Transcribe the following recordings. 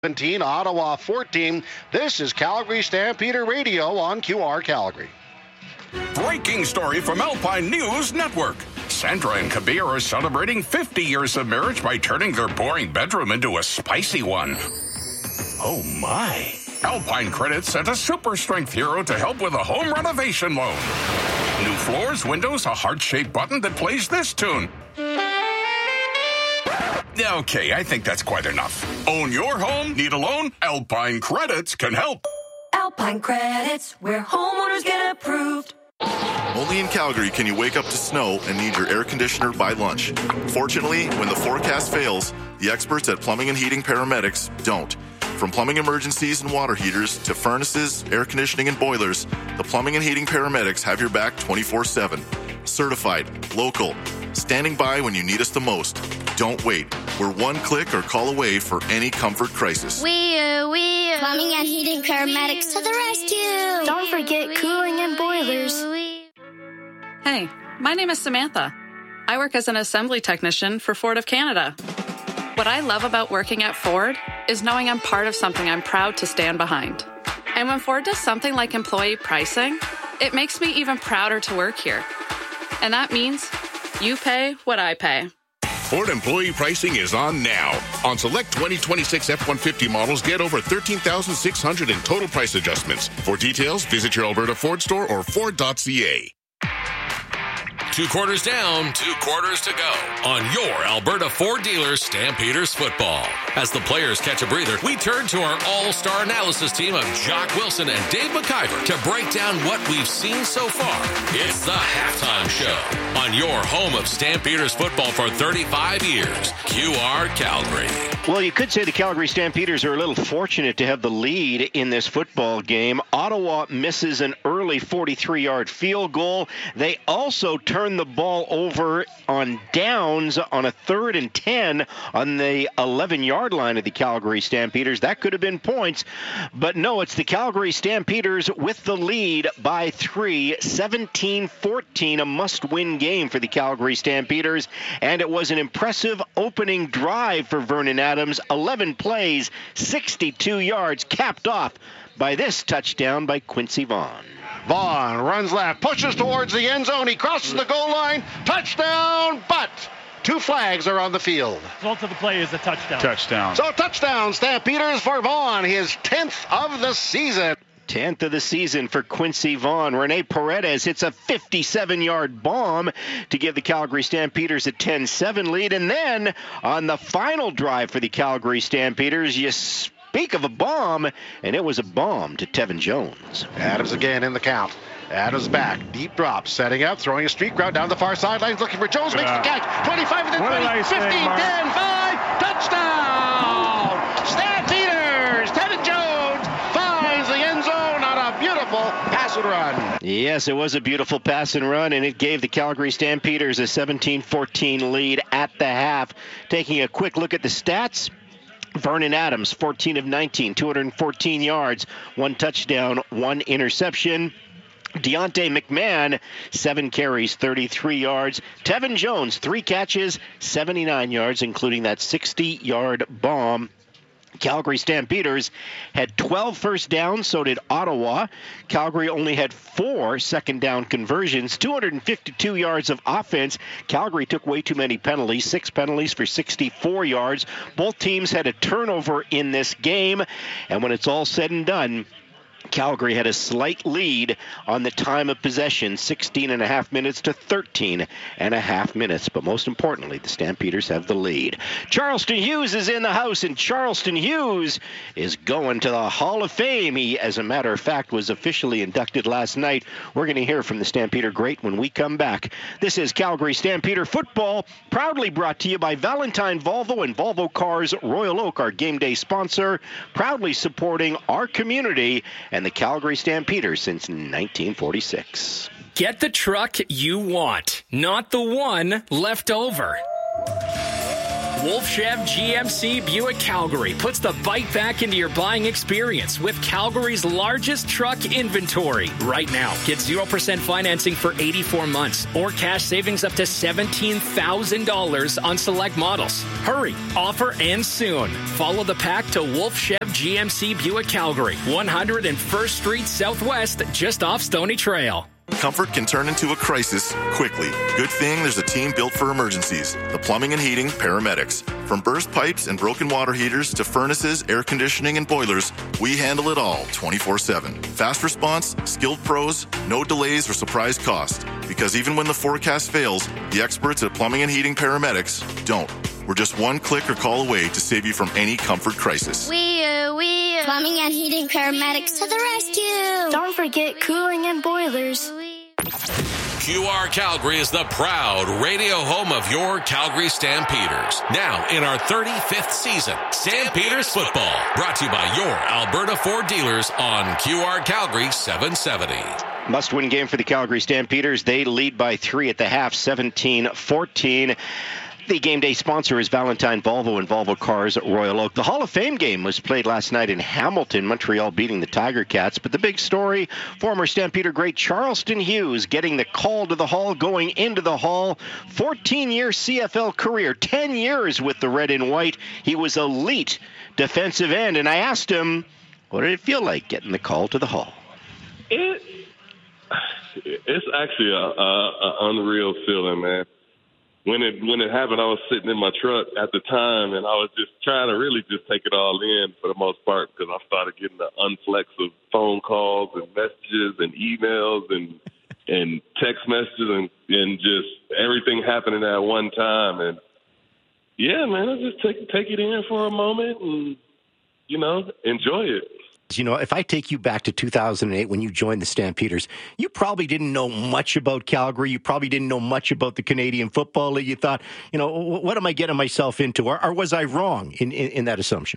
17, Ottawa 14. This is Calgary Stampeder Radio on QR Calgary. Breaking story from Alpine News Network. Sandra and Kabir are celebrating 50 years of marriage by turning their boring bedroom into a spicy one. Oh my. Alpine Credit sent a super strength hero to help with a home renovation loan. New floors, windows, a heart-shaped button that plays this tune. Okay, I think that's quite enough. Own your home? Need a loan? Alpine Credits can help. Alpine Credits, where homeowners get approved. Only in Calgary can you wake up to snow and need your air conditioner by lunch. Fortunately, when the forecast fails, the experts at Plumbing and Heating Paramedics don't. From plumbing emergencies and water heaters to furnaces, air conditioning, and boilers, the Plumbing and Heating Paramedics have your back 24/7. Certified, local, standing by when you need us the most. Don't wait. We're one click or call away for any comfort crisis. Plumbing and Heating Paramedics to the rescue. Don't forget cooling and boilers. Hey, my name is Samantha. I work as an assembly technician for Ford of Canada. What I love about working at Ford is knowing I'm part of something I'm proud to stand behind. And when Ford does something like employee pricing, it makes me even prouder to work here. And that means you pay what I pay. Ford employee pricing is on now. On select 2026 F-150 models, get over $13,600 in total price adjustments. For details, visit your Alberta Ford store or Ford.ca. 2 quarters down, 2 quarters to go on your Alberta Ford dealer Stampeders football. As the players catch a breather, we turn to our all-star analysis team of Jock Wilson and Dave McIver to break down what we've seen so far. It's the Halftime Show on your home of Stampeders football for 35 years, QR Calgary. Well, you could say the Calgary Stampeders are a little fortunate to have the lead in this football game. Ottawa misses an early 43-yard field goal. They also turn the ball over on downs on a 3rd and 10 on the 11-yard line of the Calgary Stampeders. That could have been points, but no, it's the Calgary Stampeders with the lead by 3, 17-14, a must-win game for the Calgary Stampeders, and it was an impressive opening drive for Vernon Adams. 11 plays, 62 yards, capped off by this touchdown by Quincy Vaughn. Vaughn runs left, pushes towards the end zone. He crosses the goal line. Touchdown, but 2 flags are on the field. Result of the play is a touchdown. So touchdown, Stampeders for Vaughn, his 10th of the season. 10th of the season for Quincy Vaughn. Rene Paredes hits a 57-yard bomb to give the Calgary Stampeders a 10-7 lead. And then on the final drive for the Calgary Stampeders, you speak of a bomb, and it was a bomb to Tevin Jones. Adams again in the count. Adams back, deep drop, setting up, throwing a streak route down the far sidelines, looking for Jones, makes the catch, 25 and then 20, 15, 10, 5, touchdown! Stampeders! Tevin Jones finds the end zone on a beautiful pass and run. Yes, it was a beautiful pass and run, and it gave the Calgary Stampeders a 17-14 lead at the half. Taking a quick look at the stats, Vernon Adams, 14 of 19, 214 yards, 1 touchdown, 1 interception. Deontay McMahon, 7 carries, 33 yards. Tevin Jones, 3 catches, 79 yards, including that 60-yard bomb. Calgary Stampeders had 12 first downs, so did Ottawa. Calgary only had 4 second down conversions, 252 yards of offense. Calgary took way too many penalties, 6 penalties for 64 yards. Both teams had a turnover in this game, and when it's all said and done, Calgary had a slight lead on the time of possession, 16.5 minutes to 13.5 minutes. But most importantly, the Stampeders have the lead. Charleston Hughes is in the house, and Charleston Hughes is going to the Hall of Fame. He, as a matter of fact, was officially inducted last night. We're going to hear from the Stampeder great when we come back. This is Calgary Stampeder Football, proudly brought to you by Valentine Volvo and Volvo Cars Royal Oak, our game day sponsor, proudly supporting our community and the Calgary Stampeders since 1946. Get the truck you want, not the one left over. Wolf Chev GMC Buick Calgary puts the bike back into your buying experience with Calgary's largest truck inventory. Right now, get 0% financing for 84 months or cash savings up to $17,000 on select models. Hurry, offer ends soon. Follow the pack to Wolf Chev GMC Buick Calgary, 101st Street Southwest, just off Stony Trail. Comfort can turn into a crisis quickly. Good thing there's a team built for emergencies. The Plumbing and Heating Paramedics. From burst pipes and broken water heaters to furnaces, air conditioning, and boilers, we handle it all 24/7. Fast response, skilled pros, no delays or surprise cost. Because even when the forecast fails, the experts at Plumbing and Heating Paramedics don't. We're just one click or call away to save you from any comfort crisis. Plumbing and Heating Paramedics to the rescue. Don't forget cooling and boilers. QR Calgary is the proud radio home of your Calgary Stampeders. Now in our 35th season, Stampeders football, brought to you by your Alberta Ford dealers on QR Calgary 770. Must-win game for the Calgary Stampeders. They lead by 3 at the half, 17-14. The game day sponsor is Valentine Volvo and Volvo Cars at Royal Oak. The Hall of Fame game was played last night in Hamilton, Montreal beating the Tiger Cats. But the big story, former Stampeder great Charleston Hughes getting the call to the Hall, going into the Hall. 14-year CFL career, 10 years with the red and white. He was elite defensive end. And I asked him, what did it feel like getting the call to the Hall? It's actually an unreal feeling, man. When it happened, I was sitting in my truck at the time, and I was just trying to really just take it all in for the most part, because I started getting the influx of phone calls and messages and emails and text messages and just everything happening at one time. And yeah, man, I just take it in for a moment and, enjoy it. You know, if I take you back to 2008 when you joined the Stampeders, you probably didn't know much about Calgary. You probably didn't know much about the Canadian Football League. You thought, what am I getting myself into? Or was I wrong in that assumption?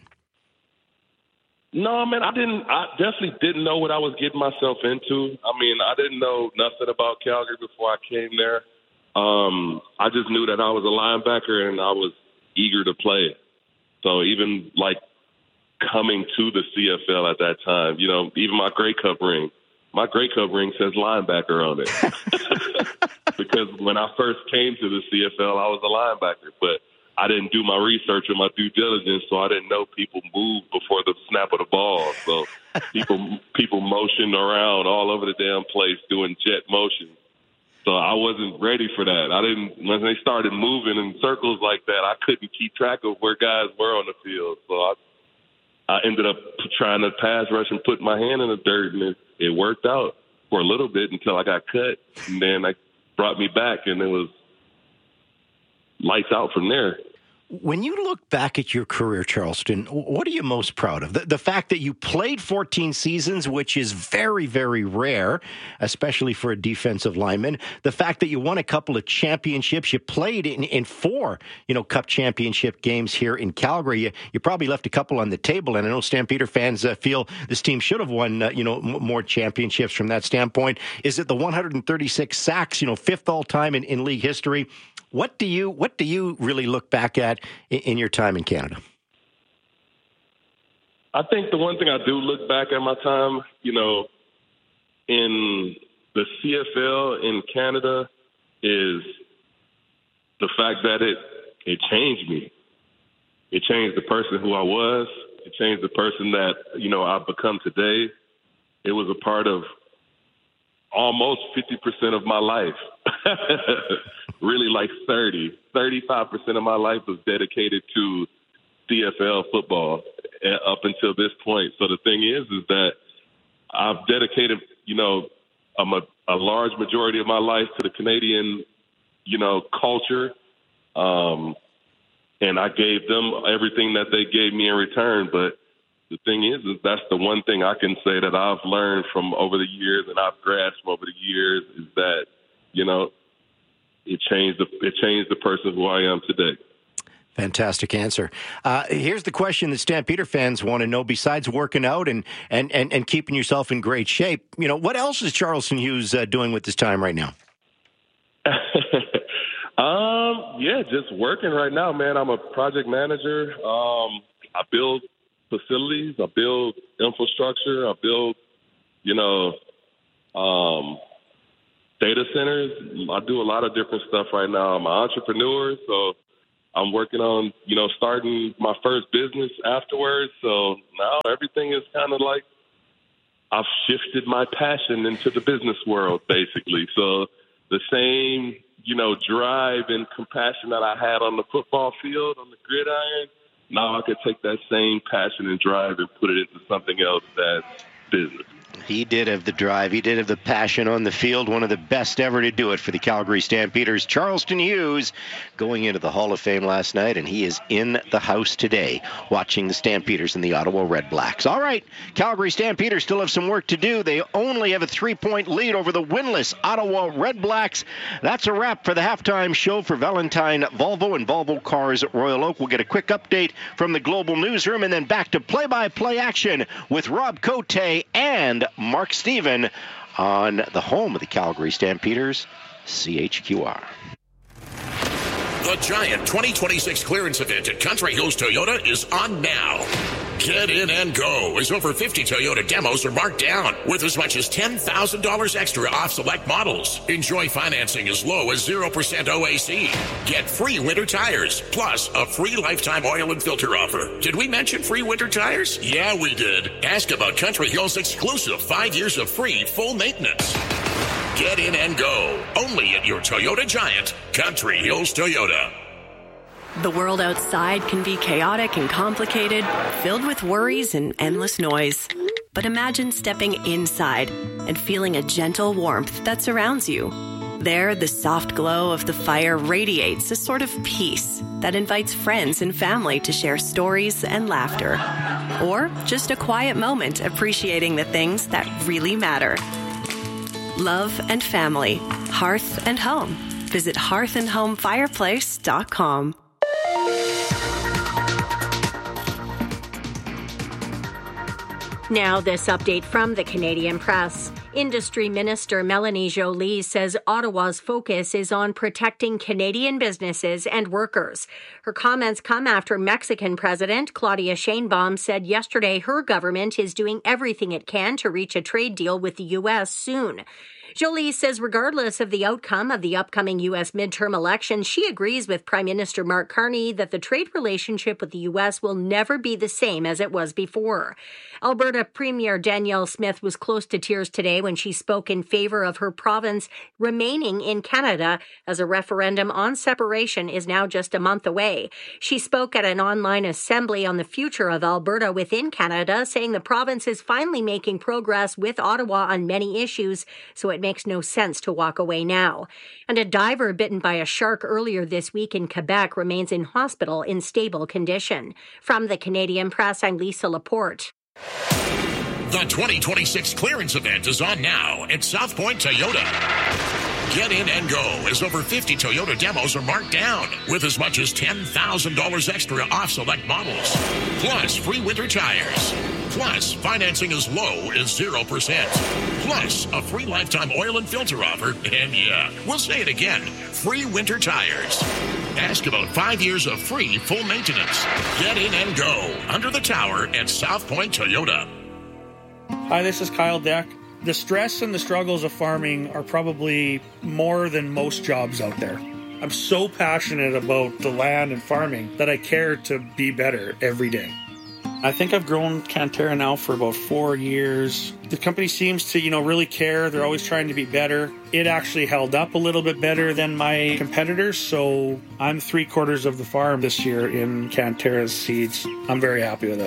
No, man, I definitely didn't know what I was getting myself into. I mean, I didn't know nothing about Calgary before I came there. I just knew that I was a linebacker and I was eager to play. So even coming to the CFL at that time, even my Grey Cup ring says linebacker on it. Because when I first came to the CFL, I was a linebacker, but I didn't do my research or my due diligence, so I didn't know people move before the snap of the ball. So people motioned around all over the damn place doing jet motion. So I wasn't ready for that. When they started moving in circles like that, I couldn't keep track of where guys were on the field. So I ended up trying to pass rush and put my hand in the dirt, and it worked out for a little bit until I got cut. And then they brought me back, and it was lights out from there. When you look back at your career, Charleston, what are you most proud of? The fact that you played 14 seasons, which is very, very rare, especially for a defensive lineman. The fact that you won a couple of championships. You played in 4, Cup championship games here in Calgary. You probably left a couple on the table, and I know Stampeder fans feel this team should have won, more championships from that standpoint. Is it the 136 sacks, 5th all-time in league history? What do you really look back at in your time in Canada? I think the one thing I do look back at my time, in the CFL in Canada is the fact that it changed me. It changed the person who I was. It changed the person that, I've become today. It was a part of almost 50% of my life. Really 35% of my life was dedicated to CFL football up until this point. So the thing is that I've dedicated, a large majority of my life to the Canadian, culture. And I gave them everything that they gave me in return. But the thing is that's the one thing I can say that I've learned from over the years and I've grasped from over the years is that, it changed the person who I am today. Fantastic answer. Here's the question that Stampeder fans want to know. Besides working out and keeping yourself in great shape, what else is Charleston Hughes doing with his time right now? Yeah, just working right now, man. I'm a project manager. I build facilities. I build infrastructure. I build, data centers. I do a lot of different stuff right now. I'm an entrepreneur, so I'm working on, starting my first business afterwards. So now everything is kind of like I've shifted my passion into the business world, basically. So the same, drive and compassion that I had on the football field, on the gridiron, now I could take that same passion and drive and put it into something else that's business. He did have the drive. He did have the passion on the field. One of the best ever to do it for the Calgary Stampeders. Charleston Hughes going into the Hall of Fame last night, and he is in the house today watching the Stampeders and the Ottawa Red Blacks. All right, Calgary Stampeders still have some work to do. They only have a 3-point lead over the winless Ottawa Red Blacks. That's a wrap for the halftime show for Valentine Volvo and Volvo Cars Royal Oak. We'll get a quick update from the Global Newsroom and then back to play-by-play action with Rob Cote and Mark Steven on the home of the Calgary Stampeders, CHQR. The Giant 2026 clearance event at Country Hills Toyota is on now. Get in and go as over 50 Toyota demos are marked down with as much as $10,000 extra off select models. Enjoy financing as low as 0% OAC. Get free winter tires, plus a free lifetime oil and filter offer. Did we mention free winter tires? Yeah, we did. Ask about Country Hills' exclusive 5 years of free full maintenance. Get in and go. Only at your Toyota Giant, Country Hills Toyota. The world outside can be chaotic and complicated, filled with worries and endless noise. But imagine stepping inside and feeling a gentle warmth that surrounds you. There, the soft glow of the fire radiates a sort of peace that invites friends and family to share stories and laughter. Or just a quiet moment appreciating the things that really matter. Love and family, hearth and home. Visit hearthandhomefireplace.com. Now, this update from the Canadian Press. Industry Minister Melanie Joly says Ottawa's focus is on protecting Canadian businesses and workers. Her comments come after Mexican President Claudia Sheinbaum said yesterday her government is doing everything it can to reach a trade deal with the U.S. soon. Joly says regardless of the outcome of the upcoming U.S. midterm election, she agrees with Prime Minister Mark Carney that the trade relationship with the U.S. will never be the same as it was before. Alberta Premier Danielle Smith was close to tears today when she spoke in favor of her province remaining in Canada as a referendum on separation is now just a month away. She spoke at an online assembly on the future of Alberta within Canada, saying the province is finally making progress with Ottawa on many issues, so it makes no sense to walk away now. And a diver bitten by a shark earlier this week in Quebec remains in hospital in stable condition. From the Canadian Press, I'm Lisa Laporte. The 2026 clearance event is on now at South Point Toyota. Get in and go as over 50 Toyota demos are marked down with as much as $10,000 extra off select models. Plus free winter tires. Plus financing as low as 0%. Plus a free lifetime oil and filter offer. And yeah, we'll say it again, free winter tires. Ask about 5 years of free full maintenance. Get in and go under the tower at South Point Toyota. Hi, this is Kyle Deck. The stress and the struggles of farming are probably more than most jobs out there. I'm so passionate about the land and farming that I care to be better every day. I think I've grown Cantera now for about 4 years. The company seems to, really care. They're always trying to be better. It actually held up a little bit better than my competitors, so I'm 3/4 of the farm this year in Cantera's seeds. I'm very happy with it.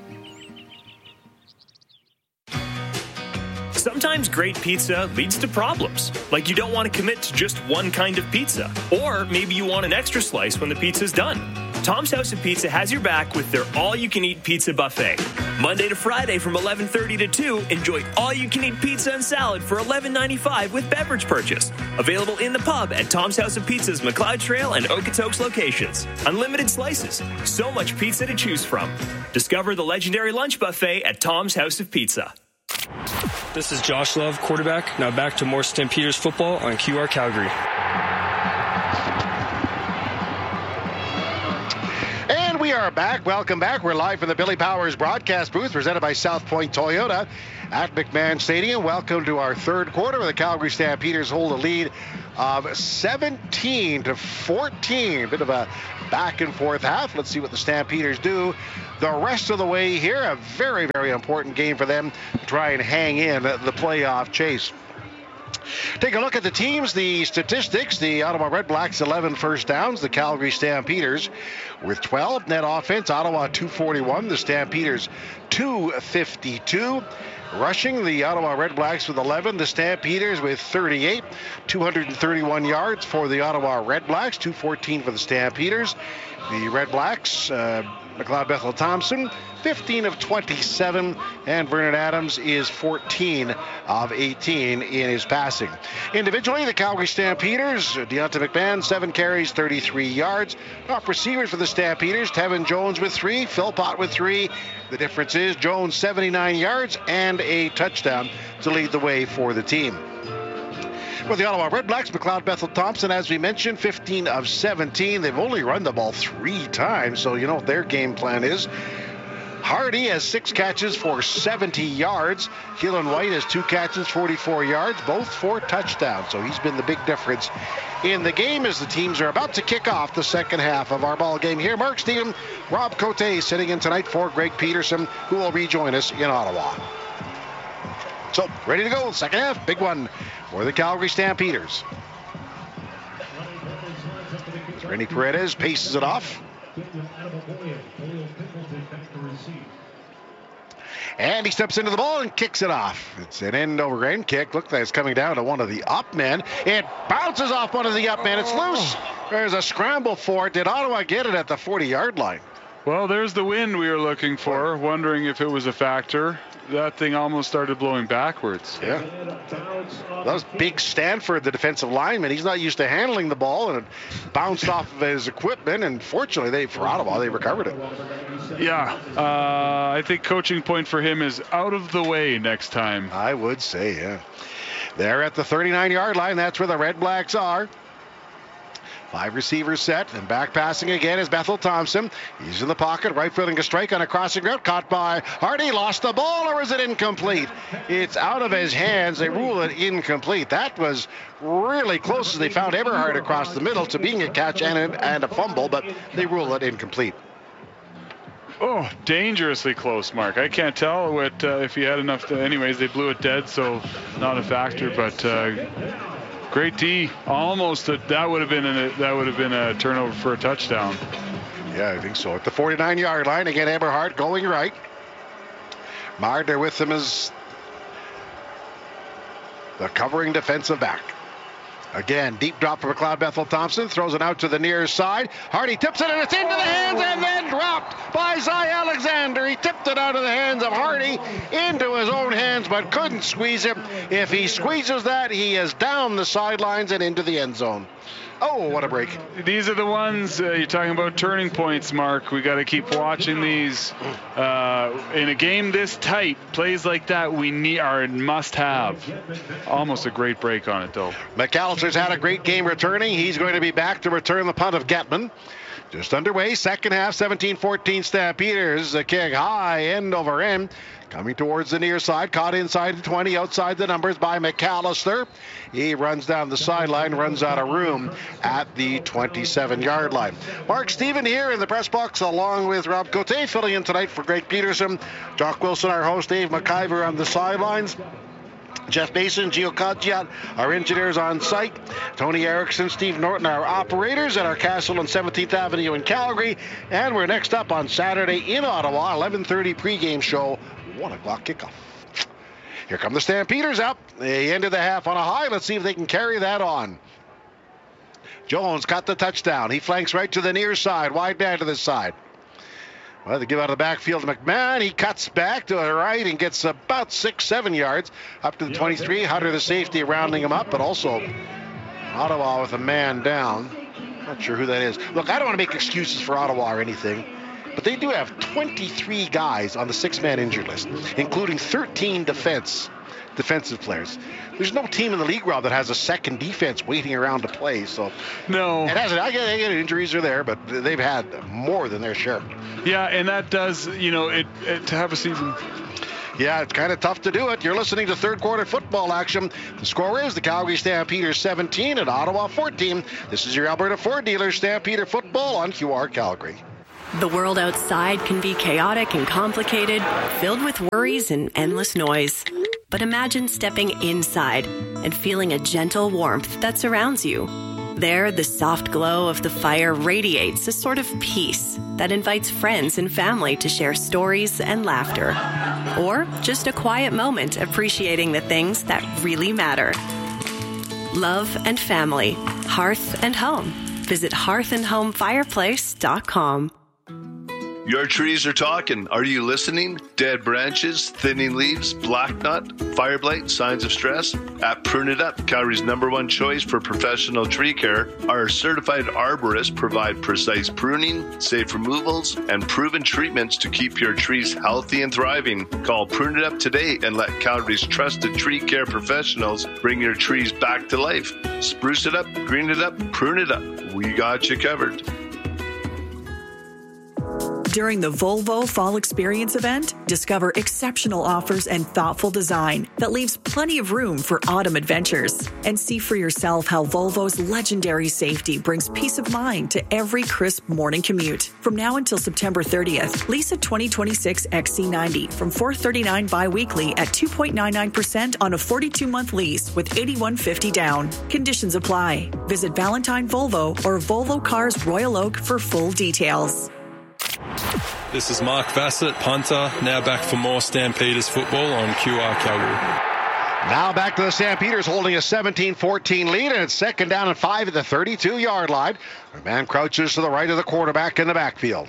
Sometimes great pizza leads to problems, like you don't want to commit to just one kind of pizza, or maybe you want an extra slice when the pizza's done. Tom's House of Pizza has your back with their all-you-can-eat pizza buffet. Monday to Friday from 11:30 to 2, enjoy all-you-can-eat pizza and salad for $11.95 with beverage purchase. Available in the pub at Tom's House of Pizza's McLeod Trail and Okotoks locations. Unlimited slices, so much pizza to choose from. Discover the legendary lunch buffet at Tom's House of Pizza. This is Josh Love, quarterback. Now back to more Stampeders football on QR Calgary. We are back. Welcome back. We're live from the Billy Powers broadcast booth presented by South Point Toyota at McMahon Stadium. Welcome to our third quarter where the Calgary Stampeders hold a lead of 17-14. Bit of a back and forth half. Let's see what the Stampeders do the rest of the way here. A very, very important game for them to try and hang in the playoff chase. Take a look at the teams, the statistics. The Ottawa Redblacks, 11 first downs. The Calgary Stampeders with 12. Net offense, Ottawa 241. The Stampeders 252. Rushing, the Ottawa Redblacks with 11. The Stampeders with 38. 231 yards for the Ottawa Redblacks. 214 for the Stampeders. The Redblacks, McLeod Bethel Thompson, 15 of 27, and Vernon Adams is 14 of 18 in his passing. Individually, the Calgary Stampeders, Deonta McMahon, 7 carries, 33 yards. Top receivers for the Stampeders, Tevin Jones with 3, Philpott with 3. The difference is Jones 79 yards and a touchdown to lead the way for the team. For the Ottawa Redblacks, McLeod Bethel Thompson, as we mentioned, 15 of 17. They've only run the ball 3 times, so you know what their game plan is. Hardy has 6 catches for 70 yards. Keelan White has 2 catches, 44 yards, both for touchdowns. So he's been the big difference in the game as the teams are about to kick off the second half of our ball game here. Mark Stephen, Rob Cote sitting in tonight for Greg Peterson, who will rejoin us in Ottawa. So, ready to go. Second half, big one for the Calgary Stampeders. Randy Paredes paces it off. And he steps into the ball and kicks it off. It's an end-over-end kick. Looks like it's coming down to one of the up men. It bounces off one of the up men. It's loose. There's a scramble for it. Did Ottawa get it at the 40-yard line? Well, there's the wind we were looking for, wondering if it was a factor. That thing almost started blowing backwards. Yeah. That was Big Stanford, the defensive lineman. He's not used to handling the ball, and it bounced off of his equipment, and fortunately, for Ottawa, they recovered it. Yeah. I think coaching point for him is out of the way next time. I would say, yeah. They're at the 39-yard line. That's where the Redblacks are. 5 receivers set, and back passing again is Bethel Thompson. He's in the pocket, right footing a strike on a crossing route, caught by Hardy. Lost the ball, or is it incomplete? It's out of his hands. They rule it incomplete. That was really close as they found Eberhard across the middle to being a catch and a fumble, but they rule it incomplete. Oh, dangerously close, Mark. I can't tell what if he had enough to. Anyways, they blew it dead, so not a factor, but great D. Almost that would have been a turnover for a touchdown. Yeah, I think so. At the 49-yard line, again, Eberhard going right. Marder with him as the covering defensive back. Again, deep drop for McLeod Bethel Thompson. Throws it out to the near side. Hardy tips it, and it's into the hands and then dropped by Zy Alexander. He tipped it out of the hands of Hardy into his own hands, but couldn't squeeze it. If he squeezes that, he is down the sidelines and into the end zone. Oh, what a break. These are the ones you're talking about turning points, Mark. We got to keep watching these. In a game this tight, plays like that are must-have. Almost a great break on it, though. McAllister's had a great game returning. He's going to be back to return the punt of Getman. Just underway, second half, 17-14 Stampeders. The kick high, end over end. Coming towards the near side, caught inside the 20, outside the numbers by McAllister. He runs down the sideline, runs out of room at the 27-yard line. Mark Stephen here in the press box, along with Rob Cote, filling in tonight for Greg Peterson. Jock Wilson, our host, Dave McIver on the sidelines. Jeff Mason, Gio Kajiat, our engineers on site. Tony Erickson, Steve Norton, our operators at our castle on 17th Avenue in Calgary. And we're next up on Saturday in Ottawa, 11:30 pregame show, 1 o'clock kickoff. Here come the Stampeders up. They ended the half on a high. Let's see if they can carry that on. Jones got the touchdown. He flanks right to the near side, wide down to the side. Well, they give out of the backfield to McMahon. He cuts back to the right and gets about 6-7 yards up to the 23. Hunter, the safety, rounding him up, but also Ottawa with a man down. Not sure who that is. Look, I don't want to make excuses for Ottawa or anything. but they do have 23 guys on the 6-man injured list, including 13 defensive players. There's no team in the league, Rob, that has a second defense waiting around to play. So no, I get injuries are there, but they've had more than their share. Yeah, and that does, to have a season. Yeah, it's kind of tough to do it. You're listening to third quarter football action. The score is the Calgary Stampeders 17 and Ottawa 14. This is your Alberta Ford dealer Stampeder football on QR Calgary. The world outside can be chaotic and complicated, filled with worries and endless noise. But imagine stepping inside and feeling a gentle warmth that surrounds you. There, the soft glow of the fire radiates a sort of peace that invites friends and family to share stories and laughter. Or just a quiet moment appreciating the things that really matter. Love and family, hearth and home. Visit hearthandhomefireplace.com. Your trees are talking. Are you listening? Dead branches, thinning leaves, black knot, fire blight, signs of stress? At Prune It Up, Calgary's #1 choice for professional tree care, our certified arborists provide precise pruning, safe removals, and proven treatments to keep your trees healthy and thriving. Call Prune It Up today and let Calgary's trusted tree care professionals bring your trees back to life. Spruce it up, green it up, prune it up. We got you covered. During the Volvo Fall Experience event, discover exceptional offers and thoughtful design that leaves plenty of room for autumn adventures. And see for yourself how Volvo's legendary safety brings peace of mind to every crisp morning commute. From now until September 30th, lease a 2026 XC90 from $439 bi-weekly at 2.99% on a 42-month lease with $8,150 down. Conditions apply. Visit Valentine Volvo or Volvo Cars Royal Oak for full details. This is Mark Vassett, punter, now back for more Stampeders football on QR Calgary. Now back to the Stampeders holding a 17-14 lead, and it's second down and 5 at the 32-yard line. A man crouches to the right of the quarterback in the backfield.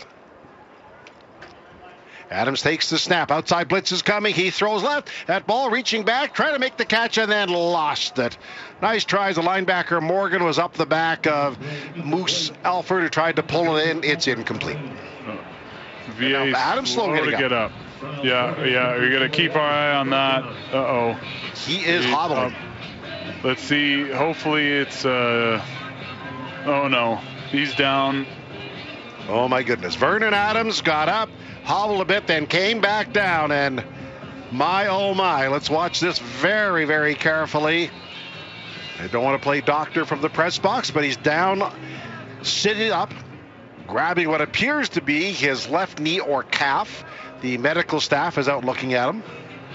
Adams takes the snap. Outside blitz is coming. He throws left. That ball reaching back, trying to make the catch, and then lost it. Nice tries. The linebacker Morgan was up the back of Moose Alford, who tried to pull it in. It's incomplete. VA Adams slow to get up. Yeah, we're going to keep our eye on that. Uh-oh. He is hobbling. Let's see. Hopefully it's... oh, no. He's down. Oh, my goodness. Vernon Adams got up, hobbled a bit, then came back down. And my, oh, my. Let's watch this very, very carefully. I don't want to play doctor from the press box, but he's down, sitting up, grabbing what appears to be his left knee or calf. The medical staff is out looking at him.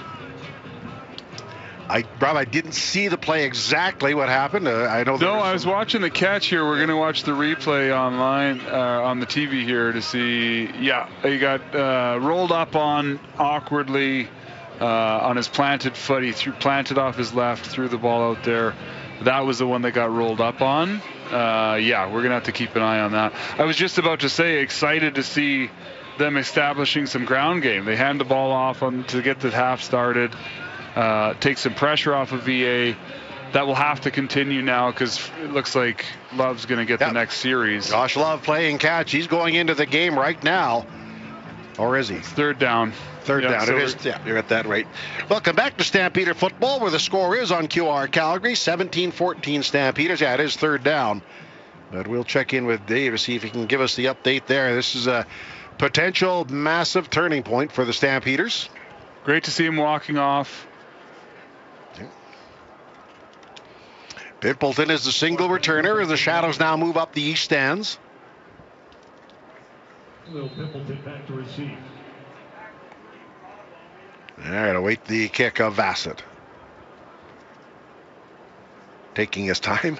Rob, I didn't see the play exactly what happened. I was watching the catch here. We're going to watch the replay online on the TV here to see. Yeah, he got rolled up on awkwardly on his planted foot. He planted off his left, threw the ball out there. That was the one that got rolled up on. We're going to have to keep an eye on that. I was just about to say, excited to see them establishing some ground game. They hand the ball off to get the half started. Take some pressure off of VA. That will have to continue now because it looks like Love's going to get the next series. Josh Love playing catch. He's going into the game right now. Or is he? It's third down. Third down. So it is. Yeah, you're at that right. Welcome back to Stampeder football, where the score is on QR Calgary, 17-14 Stampeders. Yeah, it is third down. But we'll check in with Dave to see if he can give us the update there. This is a potential massive turning point for the Stampeders. Great to see him walking off. Pimpleton is the single returner as the Shadows now move up the east stands. Will Pimpleton back to receive. All right, await the kick of Vassett. Taking his time.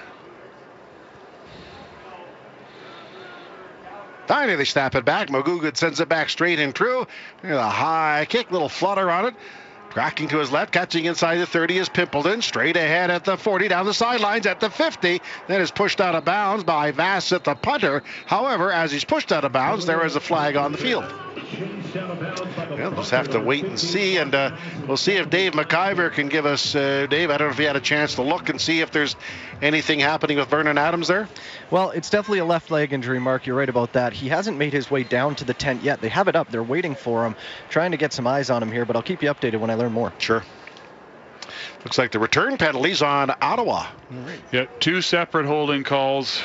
Finally, they snap it back. McGugan sends it back straight and true. There's a high kick, little flutter on it. Tracking to his left, catching inside the 30 is Pimpleton. Straight ahead at the 40, down the sidelines at the 50. Then is pushed out of bounds by Vassett, the punter. However, as he's pushed out of bounds, there is a flag on the field. We'll just have to wait and see, and we'll see if Dave McIver can give us, Dave, I don't know if you had a chance to look and see if there's anything happening with Vernon Adams there. Well, it's definitely a left leg injury, Mark. You're right about that. He hasn't made his way down to the tent yet. They have it up. They're waiting for him, trying to get some eyes on him here, but I'll keep you updated when I learn more. Sure. Looks like the return penalties on Ottawa. Right. Yeah, 2 separate holding calls.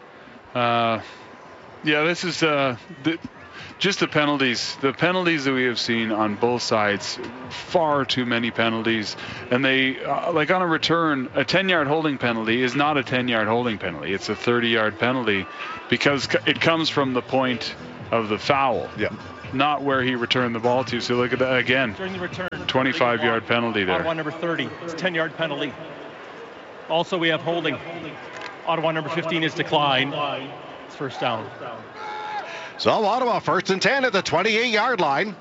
This is just the penalties. The penalties that we have seen on both sides, far too many penalties. And they, like on a return, a 10-yard holding penalty is not a 10-yard holding penalty. It's a 30-yard penalty because it comes from the point of the foul. Yeah. Not where he returned the ball to. So look at that again. During the return. 25-yard penalty there. Ottawa number 30. It's a 10-yard penalty. Also, we have holding. Ottawa number 15 is declined. It's first down. So Ottawa 1st and 10 at the 28-yard line.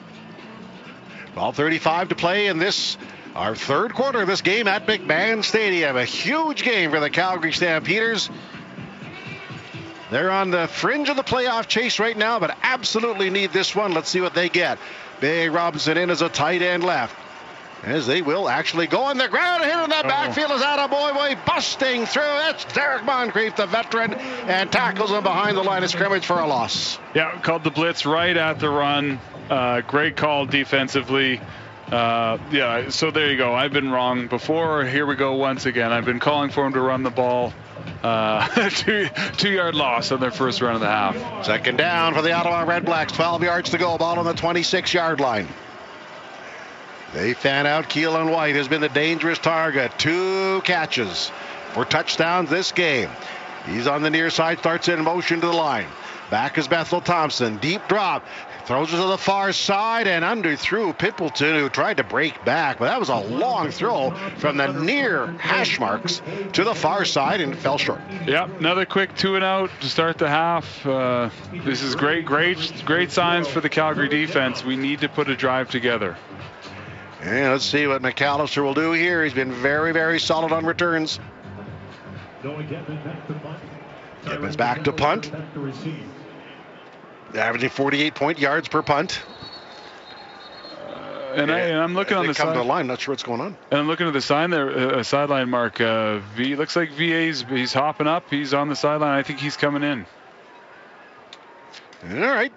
12:35 to play in this, our third quarter of this game at McMahon Stadium. A huge game for the Calgary Stampeders. They're on the fringe of the playoff chase right now, but absolutely need this one. Let's see what they get. Big Robinson in as a tight end left. As they will actually go on the ground. Hit in that backfield is Boy busting through. That's Derek Moncrief, the veteran, and tackles him behind the line of scrimmage for a loss. Yeah, called the blitz right at the run. Great call defensively. So there you go. I've been wrong before. Here we go once again. I've been calling for him to run the ball. 2-yard loss on their first run of the half. Second down for the Ottawa Redblacks. 12 yards to go. Ball on the 26-yard line. They fan out. Keelan White has been the dangerous target. 2 catches for touchdowns this game. He's on the near side, starts in motion to the line. Back is Bethel Thompson. Deep drop. Throws it to the far side and underthrew Pimpleton, who tried to break back. But that was a long throw from the near hash marks to the far side and fell short. Yep, another quick 2-and-out to start the half. This is great signs for the Calgary defense. We need to put a drive together. And let's see what McAllister will do here. He's been very, very solid on returns. Gibbons back to punt. Averaging 48 yards per punt. I'm looking on the come to the line, not sure what's going on. And I'm looking at the sign there, sideline mark. Looks like he's hopping up. He's on the sideline. I think he's coming in. All right.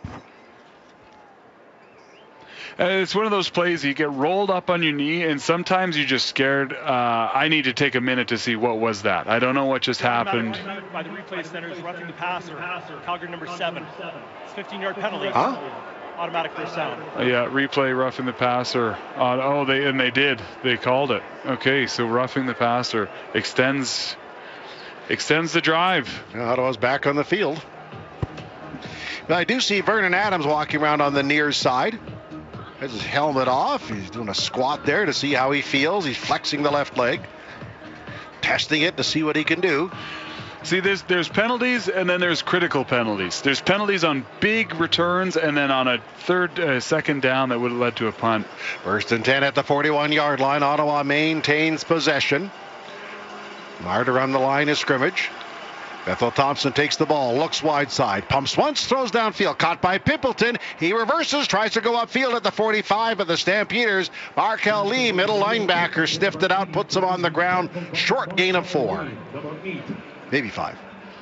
It's one of those plays you get rolled up on your knee, and sometimes you're just scared. I need to take a minute to see what was that. I don't know what just happened. By the replay center is roughing the passer. Calgary number 7. It's 15-yard penalty. Huh? Automatic first down. Yeah, replay roughing the passer. They did. They called it. Okay, so roughing the passer extends the drive. Ottawa's back on the field. Now I do see Vernon Adams walking around on the near side. Has his helmet off. He's doing a squat there to see how he feels. He's flexing the left leg, testing it to see what he can do. See, there's penalties, and then there's critical penalties. There's penalties on big returns, and then on a second down that would have led to a punt. 1st and 10 at the 41-yard line. Ottawa maintains possession. Martyr on the line of scrimmage. Bethel Thompson takes the ball, looks wide side, pumps once, throws downfield, caught by Pimpleton. He reverses, tries to go upfield at the 45 of the Stampeders. Markel Lee, middle linebacker, sniffed it out, puts him on the ground. Short gain of 4. Maybe 5.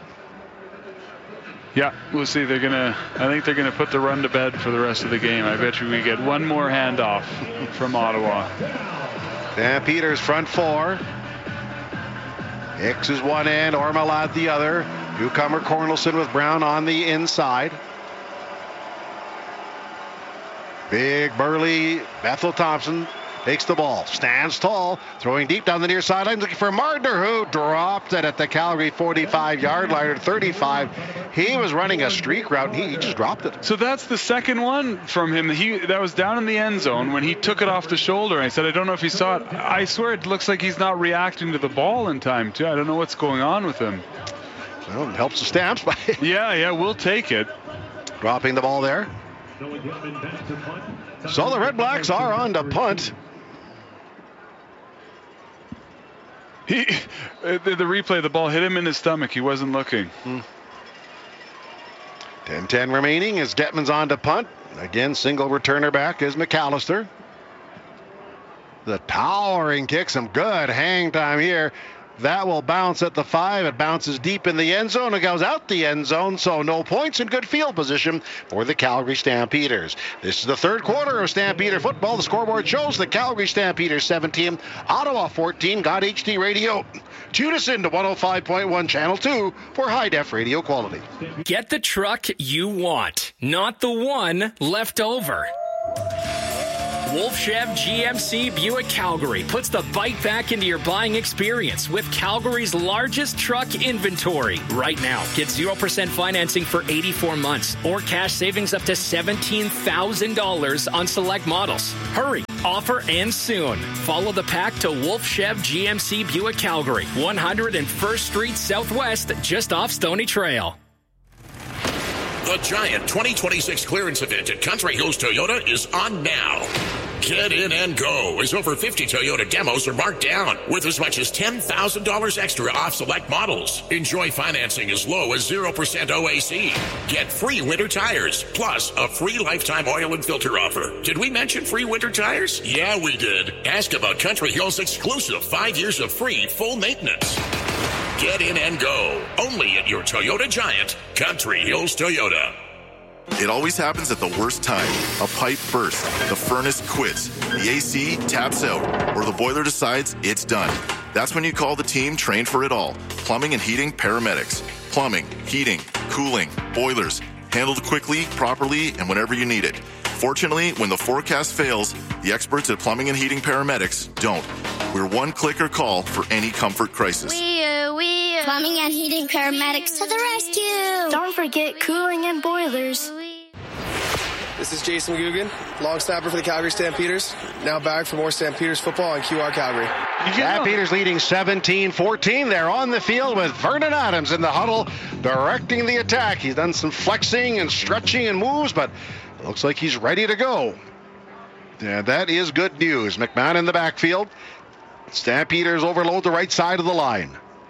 Yeah, we'll see. I think they're gonna put the run to bed for the rest of the game. I bet you we get one more handoff from Ottawa. Stampeders front 4. Hicks is one end, Ormalat the other. Newcomer Cornelson with Brown on the inside. Big burly Bethel Thompson takes the ball, stands tall, throwing deep down the near sideline, looking for Martyr, who dropped it at the Calgary 45-yard line or 35. He was running a streak route, and he just dropped it. So that's the second one from him. That was down in the end zone when he took it off the shoulder. I said, I don't know if he saw it. I swear it looks like he's not reacting to the ball in time, too. I don't know what's going on with him. Well, it helps the Stamps. Yeah, we'll take it. Dropping the ball there. So the Red Blacks are on to punt. The replay, the ball hit him in his stomach. He wasn't looking. 10-10 remaining as Detman's on to punt. Again, single returner back is McAllister. The towering kick, some good hang time here. That will bounce at the 5. It bounces deep in the end zone. It goes out the end zone, so no points in good field position for the Calgary Stampeders. This is the third quarter of Stampeder football. The scoreboard shows the Calgary Stampeders 17, Ottawa 14. Got HD radio. Tune us into 105.1 Channel 2 for high-def radio quality. Get the truck you want, not the one left over. Wolf Chev GMC Buick Calgary puts the bite back into your buying experience with Calgary's largest truck inventory. Right now, get 0% financing for 84 months or cash savings up to $17,000 on select models. Hurry, offer ends soon. Follow the pack to Wolf Chev GMC Buick Calgary, 101st Street Southwest, just off Stony Trail. The Giant 2026 clearance event at Country Hills Toyota is on now. Get in and go as over 50 Toyota demos are marked down with as much as $10,000 extra off select models. Enjoy financing as low as 0% OAC. Get free winter tires, plus a free lifetime oil and filter offer. Did we mention free winter tires? Yeah, we did. Ask about Country Hills' exclusive 5 years of free full maintenance. Get in and go. Only at your Toyota Giant, Country Hills Toyota. It always happens at the worst time. A pipe bursts, the furnace quits, the AC taps out, or the boiler decides it's done. That's when you call the team trained for it all. Plumbing and heating paramedics. Plumbing, heating, cooling, boilers. Handled quickly, properly, and whenever you need it. Fortunately, when the forecast fails, the experts at Plumbing and Heating Paramedics don't. We're one click or call for any comfort crisis. Plumbing and Heating Paramedics to the rescue. Don't forget cooling and boilers. This is Jason Guggen, long snapper for the Calgary Stampeders. Now back for more Stampeders football on QR Calgary. Stampeders leading 17-14. They're on the field with Vernon Adams in the huddle, directing the attack. He's done some flexing and stretching and moves, but it looks like he's ready to go. Yeah, that is good news. McMahon in the backfield. Stampeders overload the right side of the line.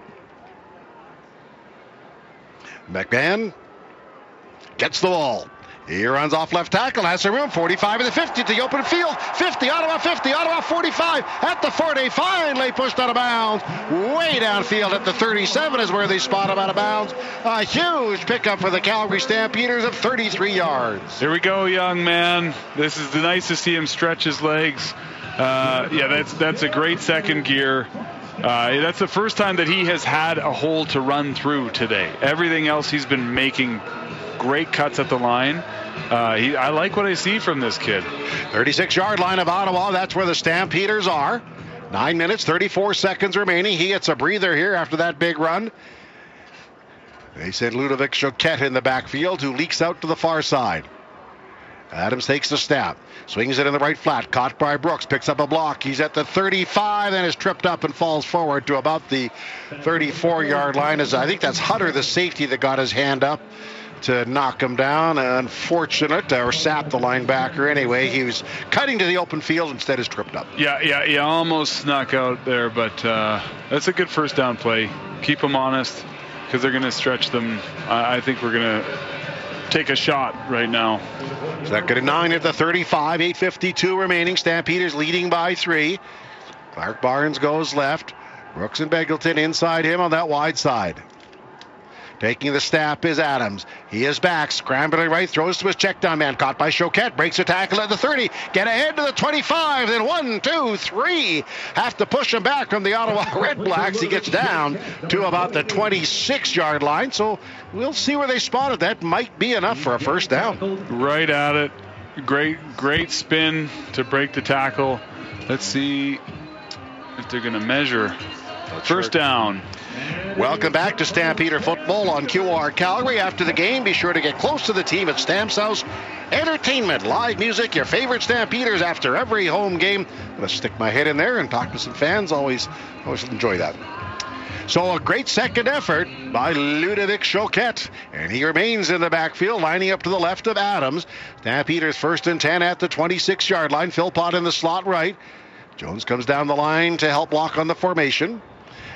McMahon gets the ball. He runs off left tackle, has some room, 45 to the 50 to the open field, 50, Ottawa 45, at the 40, finally pushed out of bounds, way downfield at the 37 is where they spot him out of bounds. A huge pickup for the Calgary Stampeders of 33 yards. Here we go, young man. This is nice to see him stretch his legs. That's a great second gear. That's the first time that he has had a hole to run through today. Everything else he's been making great cuts at the line. I like what I see from this kid. 36-yard line of Ottawa. That's where the Stampeders are. 9 minutes, 34 seconds remaining. He gets a breather here after that big run. They send Ludovic Choquette in the backfield, who leaks out to the far side. Adams takes the snap, swings it in the right flat, caught by Brooks, picks up a block. He's at the 35, then is tripped up and falls forward to about the 34-yard line. I think that's Hutter, the safety, that got his hand up to knock him down. Unfortunate, or sapped the linebacker anyway. He was cutting to the open field, instead is tripped up. Yeah, almost snuck out there, but that's a good first down play. Keep them honest, because they're going to stretch them. I think we're going to take a shot right now. Second and 9 at the 35, 8:52 remaining. Stampeders leading by 3. Clark Barnes goes left. Brooks and Begelton inside him on that wide side. Taking the snap is Adams. He is back, scrambling right, throws to his check down man, caught by Choquette, breaks a tackle at the 30, get ahead to the 25, then 1, 2, 3. Have to push him back from the Ottawa Red Blacks. He gets down to about the 26-yard line, so we'll see where they spot it. That might be enough for a first down. Right at it. Great spin to break the tackle. Let's see if they're going to measure. First down. Welcome back to Stampeder Football on QR Calgary. After the game, be sure to get close to the team at Stamps House Entertainment. Live music, your favorite Stampeders after every home game. I'm going to stick my head in there and talk to some fans. Always enjoy that. So a great second effort by Ludovic Choquette. And he remains in the backfield, lining up to the left of Adams. Stampeders 1st and 10 at the 26-yard line. Philpott in the slot right. Jones comes down the line to help block on the formation.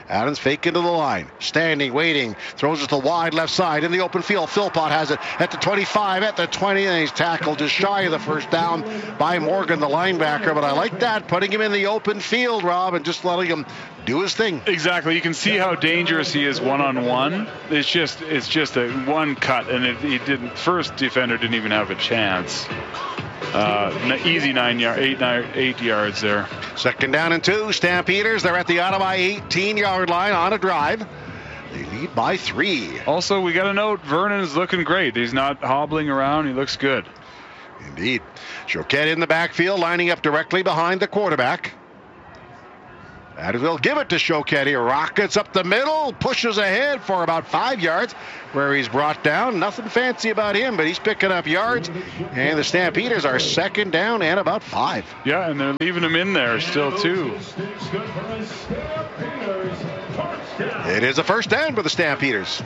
Adams fake into the line. Standing, waiting. Throws it to wide left side in the open field. Philpott has it at the 25, at the 20, and he's tackled just shy of the first down by Morgan, the linebacker. But I like that, putting him in the open field, Rob, and just letting him do his thing. Exactly. You can see how dangerous he is one-on-one. It's just a one cut, and he didn't. First defender didn't even have a chance. Easy 8 yards there. Second down and 2. Stampeders, they're at the Ottawa 18-yard line on a drive. They lead by 3. Also, we got to note, Vernon is looking great. He's not hobbling around. He looks good. Indeed. Choquette in the backfield, lining up directly behind the quarterback. Adams will give it to Choquette. He rockets up the middle, pushes ahead for about 5 yards, where he's brought down. Nothing fancy about him, but he's picking up yards. And the Stampeders are second down and about 5. Yeah, and they're leaving him in there still, too. It is a first down for the Stampeders.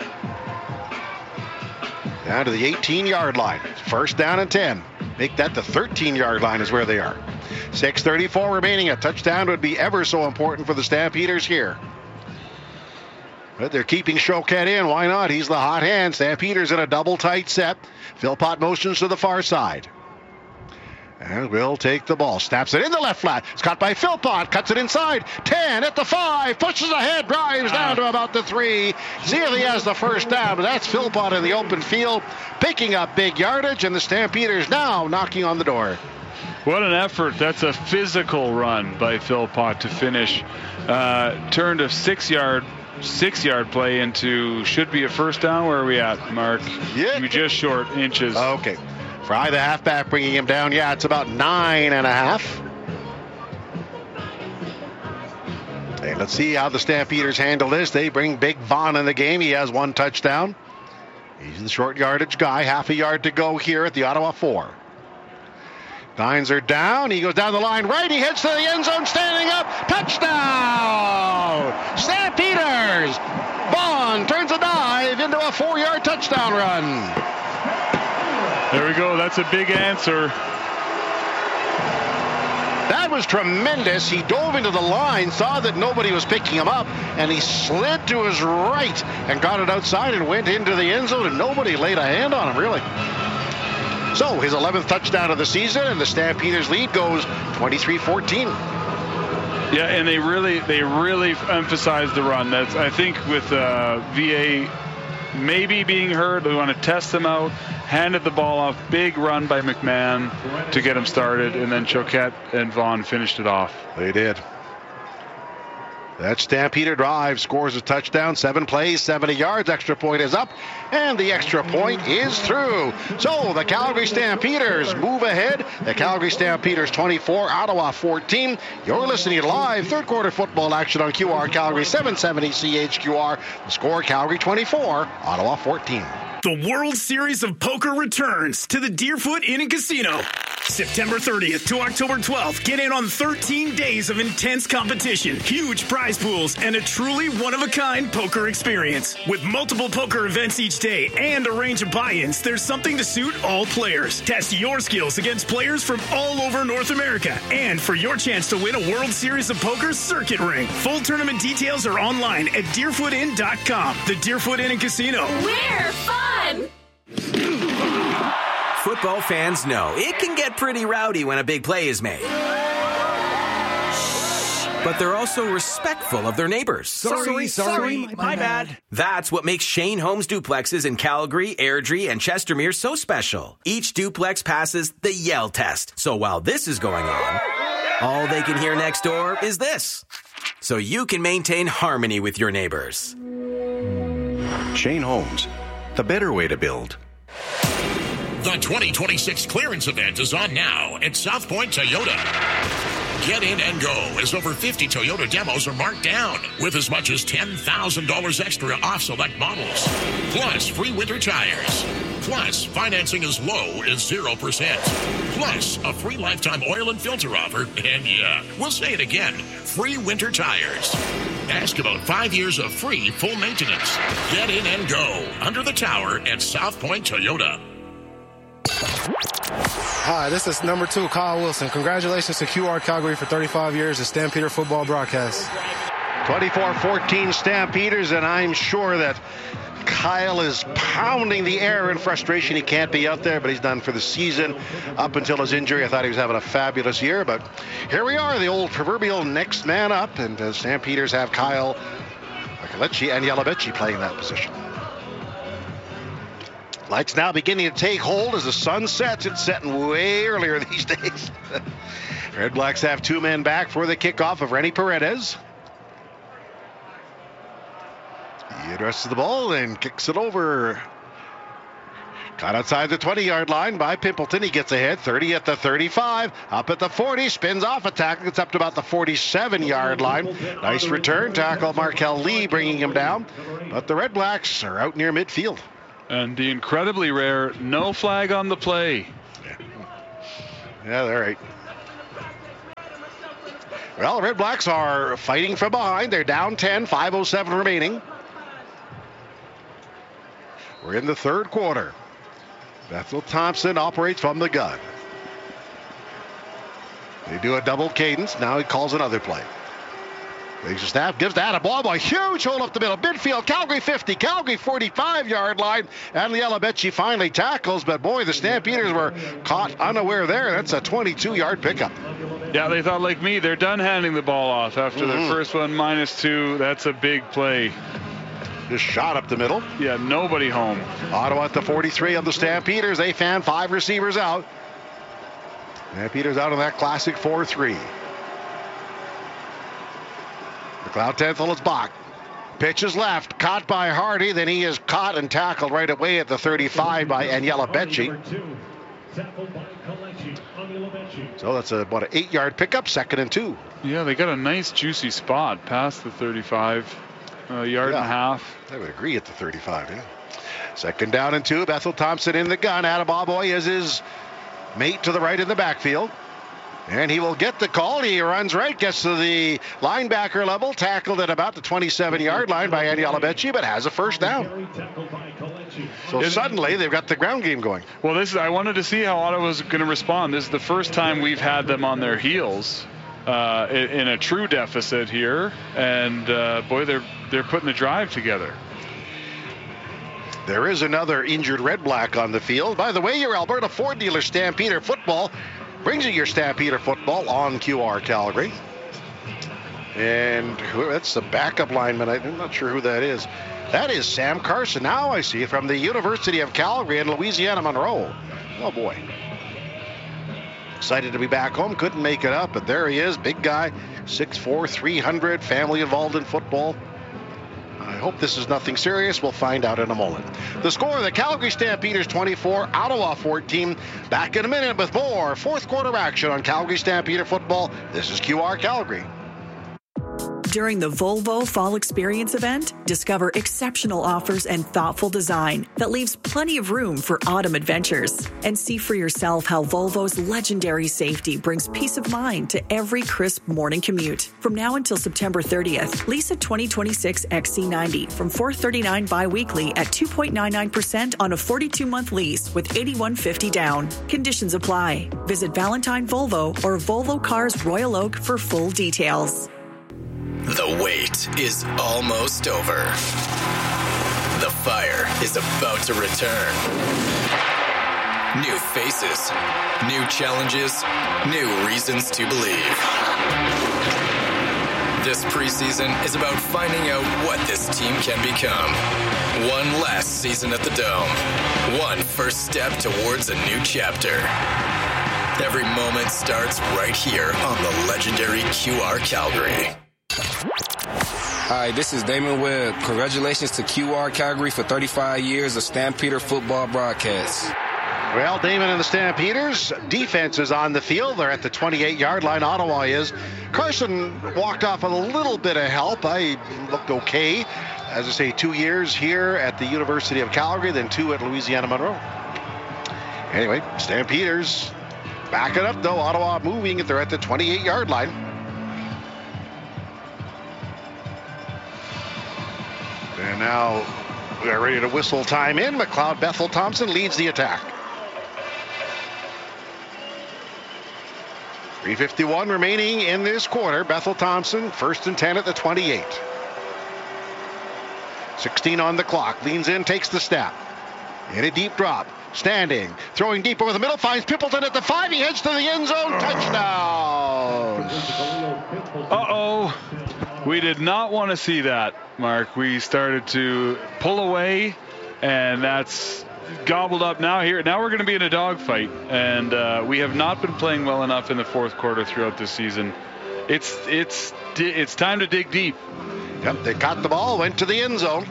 Down to the 18-yard line. First down and 10. Make that the 13-yard line is where they are. 6:34 remaining. A touchdown would be ever so important for the Stampeders here. But they're keeping Choquette in. Why not? He's the hot hand. Stampeders in a double tight set. Philpott motions to the far side. And will take the ball. Snaps it in the left flat. It's caught by Philpott. Cuts it inside. 10 at the 5. Pushes ahead. Drives down to about the 3. Zealy has the first down. But that's Philpott in the open field. Picking up big yardage. And the Stampeders now knocking on the door. What an effort. That's a physical run by Philpott to finish. Turned a 6-yard play into should be a first down. Where are we at, Mark? Yeah. We're just short inches. Okay. Fry, the halfback, bringing him down. Yeah, it's about 9.5. Hey, let's see how the Stampeders handle this. They bring Big Vaughn in the game. He has 1 touchdown. He's the short yardage guy. Half a yard to go here at the Ottawa 4. Nines are down. He goes down the line right. He heads to the end zone, standing up. Touchdown! Stampeders! Vaughn turns a dive into a 4-yard touchdown run. There we go. That's a big answer. That was tremendous. He dove into the line, saw that nobody was picking him up, and he slid to his right and got it outside and went into the end zone, and nobody laid a hand on him, really. So his 11th touchdown of the season, and the Stampeders lead goes 23-14. Yeah, and they really emphasized the run. That's, I think, with VA maybe being hurt, they want to test them out. Handed the ball off. Big run by McMahon to get him started, and then Choquette and Vaughn finished it off. They did. That Stampeder drive scores a touchdown, 7 plays, 70 yards. Extra point is up, and the extra point is through. So the Calgary Stampeders move ahead. The Calgary Stampeders 24, Ottawa 14. You're listening to live third quarter football action on QR Calgary 770 CHQR. The score, Calgary 24, Ottawa 14. The World Series of Poker returns to the Deerfoot Inn & Casino. September 30th to October 12th. Get in on 13 days of intense competition, huge prize pools, and a truly one-of-a-kind poker experience. With multiple poker events each day and a range of buy-ins, there's something to suit all players. Test your skills against players from all over North America. And for your chance to win a World Series of Poker circuit ring. Full tournament details are online at DeerfootInn.com. The Deerfoot Inn & Casino. We're fun! Football fans know it can get pretty rowdy when a big play is made. But they're also respectful of their neighbors. Sorry, my bad. That's what makes Shane Homes duplexes in Calgary, Airdrie, and Chestermere so special. Each duplex passes the Yell test. So while this is going on, all they can hear next door is this. So you can maintain harmony with your neighbors. Shane Homes, the better way to build. The 2026 clearance event is on now at South Point Toyota. Get in and go as over 50 Toyota demos are marked down with as much as $10,000 extra off select models. Plus free winter tires. Plus financing as low as 0%. Plus a free lifetime oil and filter offer. And yeah, we'll say it again, free winter tires. Ask about 5 years of free full maintenance. Get in and go under the tower at South Point Toyota. Hi, this is number 2, Kyle Wilson. Congratulations to QR Calgary for 35 years of Stampeder football broadcast. 24-14 Stampeders, and I'm sure that Kyle is pounding the air in frustration. He can't be out there, but he's done for the season up until his injury. I thought he was having a fabulous year, but here we are, the old proverbial next man up, and Stampeders have Kyle Kalechi and Yalabechi playing that position. Lights now beginning to take hold as the sun sets. It's setting way earlier these days. Red Blacks have 2 men back for the kickoff of Rennie Paredes. He addresses the ball and kicks it over. Caught outside the 20-yard line by Pimpleton. He gets ahead, 30 at the 35, up at the 40, spins off a tackle, gets up to about the 47-yard line. Nice return tackle, Markel Lee bringing him down. But the Red Blacks are out near midfield. And the incredibly rare no flag on the play. Yeah, they're right. Well, the Red Blacks are fighting from behind. They're down 10, 5:07 remaining. We're in the third quarter. Bethel Thompson operates from the gun. They do a double cadence. Now he calls another play. Takes a snap, gives that a ball. A huge hole up the middle. Midfield, Calgary 50, Calgary 45-yard line. And Yalabechi finally tackles, but boy, the Stampeders were caught unaware there. That's a 22-yard pickup. Yeah, they thought like me. They're done handing the ball off after the first one, -2. That's a big play. Just shot up the middle. Yeah, nobody home. Ottawa at the 43 of the Stampeders. They fan 5 receivers out. Stampeders out on that classic 4-3. McLeod Tenthal is Bach. Pitch is left. Caught by Hardy. Then he is caught and tackled right away at the 35 by Yalabechi. So that's about an 8-yard pickup, 2nd and 2. Yeah, they got a nice juicy spot past the 35. Yard and a half. I would agree at the 35, yeah. 2nd down and 2. Bethel Thompson in the gun. Adam Boboy is his mate to the right in the backfield. And he will get the call. He runs right, gets to the linebacker level, tackled at about the 27-yard line by Yalabechi, but has a first down. So suddenly they've got the ground game going. Well, I wanted to see how Ottawa was going to respond. This is the first time we've had them on their heels in a true deficit here, and boy, they're putting the drive together. There is another injured Red Black on the field. By the way, your Alberta Ford dealer Stampeder Football brings you your Stampeder Football on QR Calgary. And that's the backup lineman. I'm not sure who that is. That is Sam Carson. Now I see it from the University of Calgary in Louisiana Monroe. Oh boy. Excited to be back home. Couldn't make it up, but there he is. Big guy, 6'4", 300, family involved in football. I hope this is nothing serious. We'll find out in a moment. The score, the Calgary Stampeders 24, Ottawa 14. Back in a minute with more fourth quarter action on Calgary Stampeder football. This is QR Calgary. During the Volvo Fall Experience event, discover exceptional offers and thoughtful design that leaves plenty of room for autumn adventures. And see for yourself how Volvo's legendary safety brings peace of mind to every crisp morning commute. From now until September 30th, lease a 2026 XC90 from $439 bi-weekly at 2.99% on a 42-month lease with $8,150 down. Conditions apply. Visit Valentine Volvo or Volvo Cars Royal Oak for full details. The wait is almost over. The fire is about to return. New faces, new challenges, new reasons to believe. This preseason is about finding out what this team can become. One last season at the Dome. One first step towards a new chapter. Every moment starts right here on the legendary QR Calgary. Hi, this is Damon Webb. Congratulations to QR Calgary for 35 years of Stampeder football broadcasts. Well, Damon and the Stampeders, defense is on the field. They're at the 28-yard line. Ottawa is. Carson walked off with a little bit of help. I looked okay. As I say, 2 years here at the University of Calgary, then 2 at Louisiana Monroe. Anyway, Stampeders back it up, though. Ottawa moving. They're at the 28-yard line. And now they're ready to whistle time in. McLeod Bethel Thompson leads the attack. 3:51 remaining in this quarter. Bethel Thompson, 1st and 10 at the 28. 16 on the clock. Leans in, takes the snap. In a deep drop. Standing. Throwing deep over the middle. Finds Pimpleton at the 5. He heads to the end zone. Touchdown. Uh-oh. We did not want to see that, Mark. We started to pull away, and that's gobbled up now. Now we're going to be in a dogfight, and we have not been playing well enough in the fourth quarter throughout this season. It's time to dig deep. Yep, they caught the ball, went to the end zone.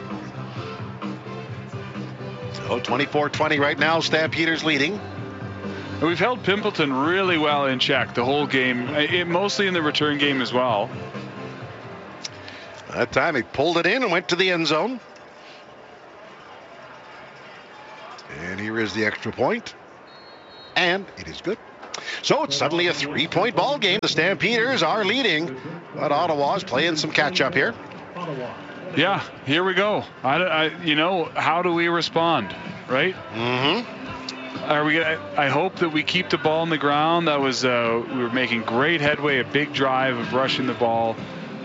So 24-20 right now, Stampeders leading. And we've held Pimpleton really well in check the whole game, mostly in the return game as well. That time he pulled it in and went to the end zone. And here is the extra point. And it is good. So it's suddenly a 3-point ball game. The Stampeders are leading, but Ottawa's playing some catch-up here. Yeah, here we go. How do we respond, right? Mm-hmm. I hope that we keep the ball on the ground. That was we were making great headway, a big drive of rushing the ball.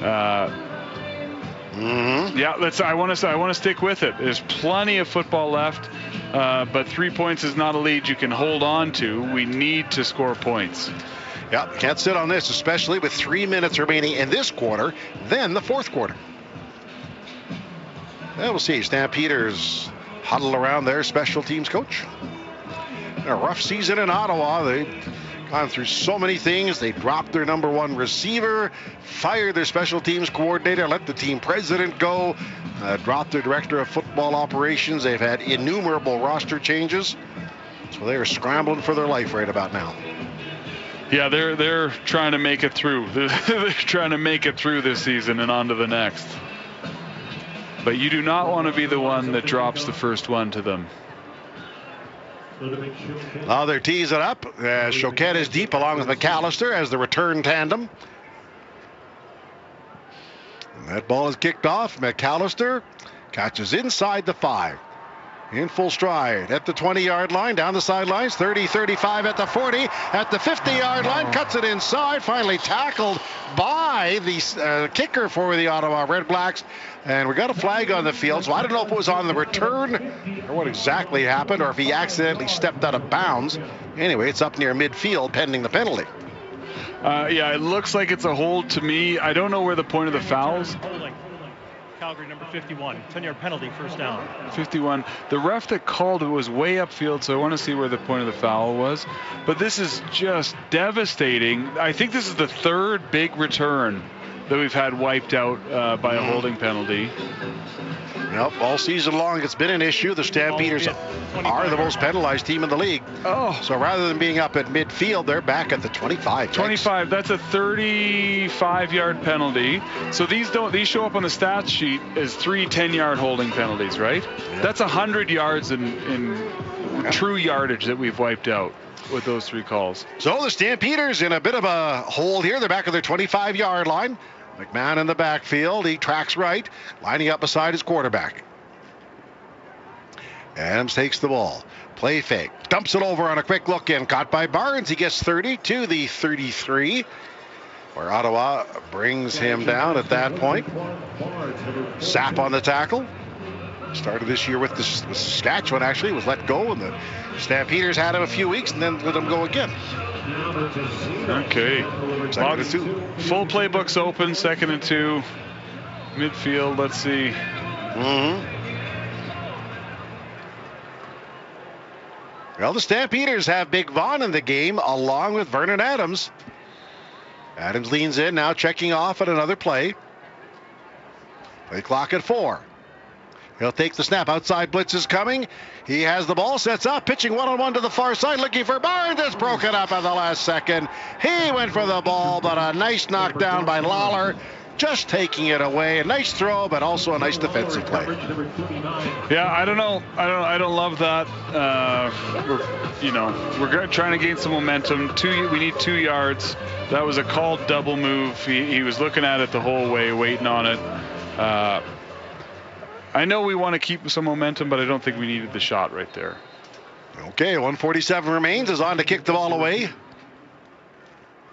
Yeah, I want to stick with it. There's plenty of football left, but 3 points is not a lead you can hold on to. We need to score points. Yeah, can't sit on this, especially with 3 minutes remaining in this quarter, then the fourth quarter. And we'll see. Stampeders huddle around their special teams coach. A rough season in Ottawa. They've gone through so many things. They dropped their number one receiver, fired their special teams coordinator, let the team president go, dropped their director of football operations. They've had innumerable roster changes. So they are scrambling for their life right about now. Yeah, they're trying to make it through. They're trying to make it through this season and on to the next. But you do not want to be the one that drops the first one to them. Now they're teasing up. Choquette is deep along with McAllister as the return tandem. And that ball is kicked off. McAllister catches inside the 5. In full stride at the 20-yard line, down the sidelines, 30, 35 at the 40, at the 50-yard line, cuts it inside, finally tackled by the kicker for the Ottawa Red Blacks. And we got a flag on the field, so I don't know if it was on the return or what exactly happened, or if he accidentally stepped out of bounds. Anyway, it's up near midfield pending the penalty. Yeah, it looks like it's a hold to me. I don't know where the point of the foul's. Calgary number 51, 10-yard penalty, first down. 51. The ref that called it was way upfield, so I want to see where the point of the foul was. But this is just devastating. I think this is the third big return that we've had wiped out by a holding penalty. Yep, all season long it's been an issue. The Stampeders are the most penalized team in the league. Oh. So rather than being up at midfield, they're back at the 25. 25, that's a 35-yard penalty. So these show up on the stats sheet as 3 10-yard holding penalties, right? Yeah. That's 100 yards in true yardage that we've wiped out with those 3 calls. So the Stampeders in a bit of a hole here. They're back at their 25-yard line. McMahon in the backfield. He tracks right, lining up beside his quarterback. Adams takes the ball. Play fake. Dumps it over on a quick look in. Caught by Barnes. He gets 30 to the 33, where Ottawa brings him down at that point. Sapp on the tackle. Started this year with Saskatchewan, actually. Was let go, and the Stampeders had him a few weeks and then let him go again. Okay. Full playbook's open, 2nd and 2. Midfield, let's see. Well, the Stampeders have Big Vaughn in the game along with Vernon Adams. Adams leans in, now checking off at another play. Play clock at 4. He'll take the snap. Outside blitz is coming. He has the ball, sets up, pitching one-on-one to the far side, looking for Barnes. It's broken up at the last second. He went for the ball, but a nice knockdown by Lawler, just taking it away. A nice throw, but also a nice defensive play. Yeah, I don't know. I don't love that. We're trying to gain some momentum. We need 2 yards. That was a called double move. He was looking at it the whole way, waiting on it. I know we want to keep some momentum, but I don't think we needed the shot right there. Okay, 1:47 remains. Is on to kick the ball away.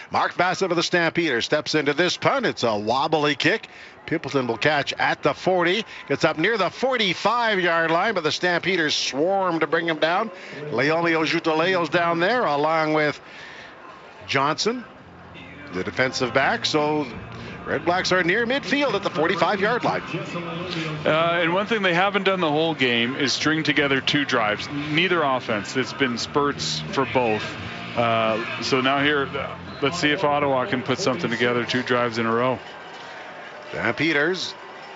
Mark Bassett of the Stampeders steps into this punt. It's a wobbly kick. Pimpleton will catch at the 40. Gets up near the 45-yard line, but the Stampeders swarm to bring him down. Leonio Jutaleo's down there along with Johnson, the defensive back. So Red Blacks are near midfield at the 45-yard line. And one thing they haven't done the whole game is string together 2 drives. Neither offense. It's been spurts for both. So now here, let's see if Ottawa can put something together, 2 drives in a row. Stampeders,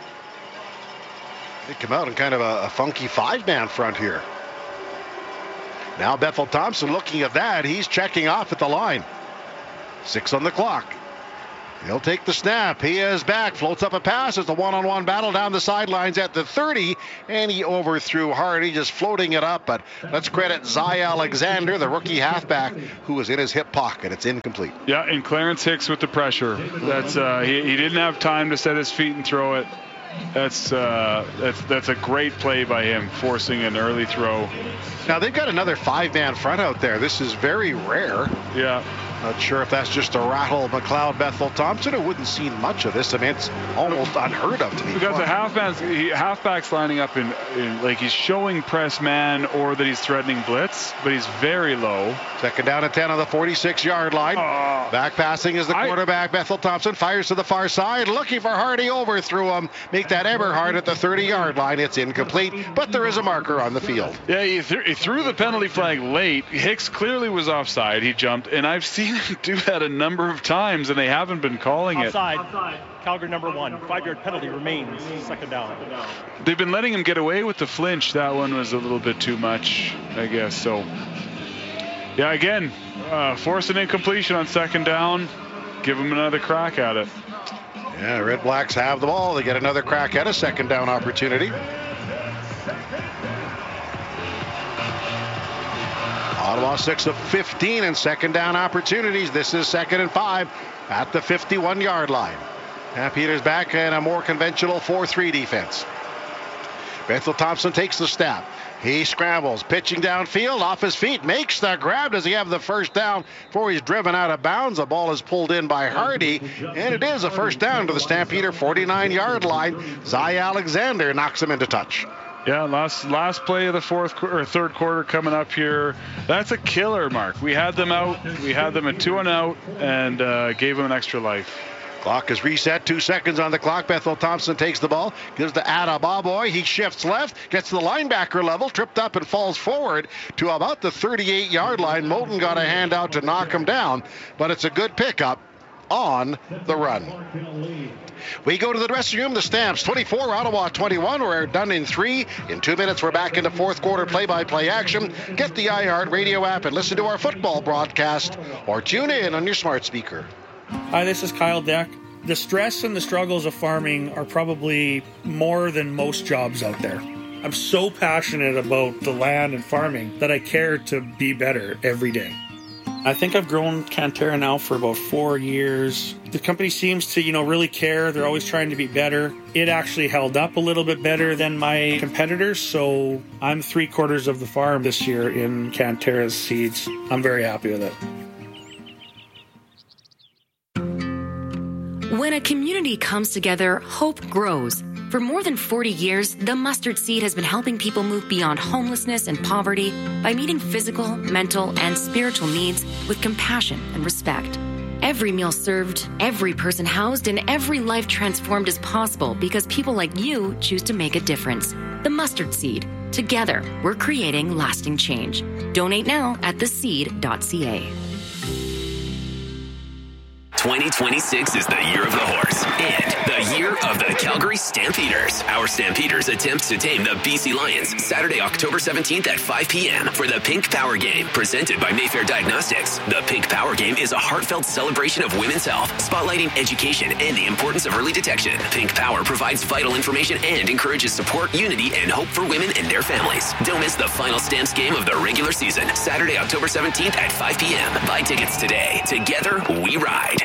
they come out in kind of a funky 5-man front here. Now Bethel Thompson looking at that. He's checking off at the line. 6 on the clock. He'll take the snap. He is back. Floats up a pass. It's a one-on-one battle down the sidelines at the 30. And he overthrew Hardy, just floating it up. But let's credit Zai Alexander, the rookie halfback, who was in his hip pocket. It's incomplete. Yeah, and Clarence Hicks with the pressure. That's he didn't have time to set his feet and throw it. That's a great play by him, forcing an early throw. Now they've got another 5-man front out there. This is very rare. Yeah. Not sure if that's just a rattle McLeod, Bethel Thompson. I wouldn't seen much of this. I mean, it's almost unheard of to me. We've got the halfbacks lining up in like he's showing press man or that he's threatening blitz, but he's very low. Second down and 10 on the 46-yard line. Back passing is the quarterback. Bethel Thompson fires to the far side, looking for Hardy, overthrew him. Make that Eberhard at the 30-yard line. It's incomplete, but there is a marker on the field. Yeah, he threw the penalty flag late. Hicks clearly was offside. He jumped, and I've seen him do that a number of times, and they haven't been calling it. Offside. Calgary number 1. 5-yard penalty remains. Second down. They've been letting him get away with the flinch. That one was a little bit too much, I guess. So, yeah, again, force an incompletion on second down. Give him another crack at it. Yeah, Red Blacks have the ball. They get another crack at a second down opportunity. Ottawa 6 of 15 in second down opportunities. This is 2nd and 5 at the 51-yard line. Peters back in a more conventional 4-3 defense. Bethel Thompson takes the snap. He scrambles, pitching downfield, off his feet, makes the grab. Does he have the first down before he's driven out of bounds? The ball is pulled in by Hardy, and it is a first down to the Stampeder 49-yard line. Zai Alexander knocks him into touch. Yeah, last play of the third quarter coming up here. That's a killer, Mark. We had them out. We had them at 2 and out, and gave them an extra life. Clock is reset. 2 seconds on the clock. Bethel Thompson takes the ball, gives to Ada Baboy. He shifts left, gets to the linebacker level, tripped up and falls forward to about the 38-yard line. Moten got a hand out to knock him down, but it's a good pickup on the run. We go to the dressing room. The Stamps 24, Ottawa 21. We're done in 3. In 2 minutes, we're back into fourth quarter play-by-play action. Get the iHeart Radio app and listen to our football broadcast, or tune in on your smart speaker. Hi, this is Kyle Deck. The stress and the struggles of farming are probably more than most jobs out there. I'm so passionate about the land and farming that I care to be better every day. I think I've grown Cantera now for about 4 years. The company seems to, really care. They're always trying to be better. It actually held up a little bit better than my competitors, so I'm 3/4 of the farm this year in Cantera's seeds. I'm very happy with it. When a community comes together, hope grows. For more than 40 years, the Mustard Seed has been helping people move beyond homelessness and poverty by meeting physical, mental, and spiritual needs with compassion and respect. Every meal served, every person housed, and every life transformed is possible because people like you choose to make a difference. The Mustard Seed. Together, we're creating lasting change. Donate now at theseed.ca. 2026 is the year of the horse and the year of the Calgary Stampeders. Our Stampeders attempt to tame the BC Lions Saturday, October 17th at 5 p.m. for the Pink Power Game, presented by Mayfair Diagnostics. The Pink Power Game is a heartfelt celebration of women's health, spotlighting education and the importance of early detection. Pink Power provides vital information and encourages support, unity, and hope for women and their families. Don't miss the final Stamps game of the regular season, Saturday, October 17th at 5 p.m. Buy tickets today. Together, we ride.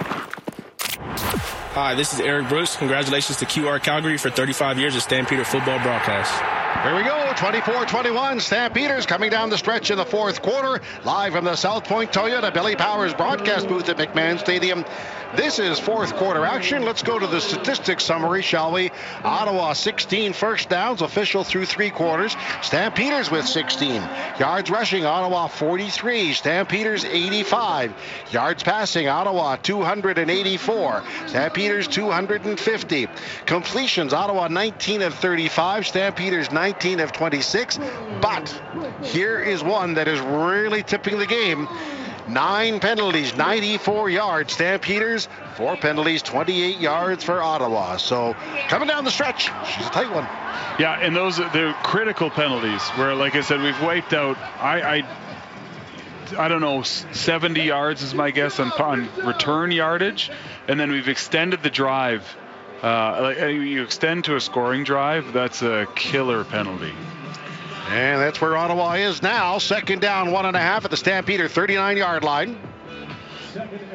Hi, this is Eric Brooks. Congratulations to QR Calgary for 35 years of Stampeder football broadcast. Here we go, 24-21. Stampeders coming down the stretch in the fourth quarter. Live from the South Point Toyota Billy Powers broadcast booth at McMahon Stadium. This is fourth quarter action. Let's go to the statistics summary, shall we? Ottawa 16 first downs, official through three quarters. Stampeders with 16. Yards rushing, Ottawa 43. Stampeders 85. Yards passing, Ottawa 284. Stampeders 250. Completions, Ottawa 19 of 35. Stampeders 19 of 26. But here is one that is really tipping the game. 9 penalties, 94 yards. Stampeders, 4 penalties, 28 yards for Ottawa. So coming down the stretch, she's a tight one. Yeah, and they're critical penalties where, like I said, we've wiped out, I don't know, 70 yards is my guess on return yardage, and then we've extended the drive. You extend to a scoring drive, that's a killer penalty. And that's where Ottawa is now. Second down, 1.5 at the Stampeder 39-yard line.